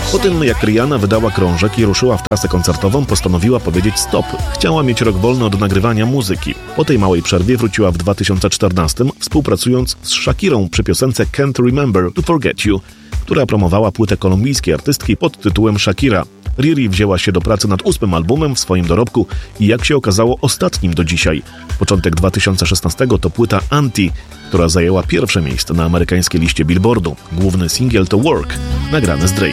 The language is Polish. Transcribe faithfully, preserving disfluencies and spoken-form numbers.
Po tym, jak Rihanna wydała krążek i ruszyła w trasę koncertową, postanowiła powiedzieć stop. Chciała mieć rok wolny od nagrywania muzyki. Po tej małej przerwie wróciła w dwa tysiące czternastym, współpracując z Shakirą przy piosence Can't Remember to Forget You, która promowała płytę kolumbijskiej artystki pod tytułem Shakira. Riri wzięła się do pracy nad ósmym albumem w swoim dorobku i jak się okazało ostatnim do dzisiaj. Początek dwa tysiące szesnastego to płyta Anti, która zajęła pierwsze miejsce na amerykańskiej liście Billboardu. Główny singiel to Work, nagrany z Drake.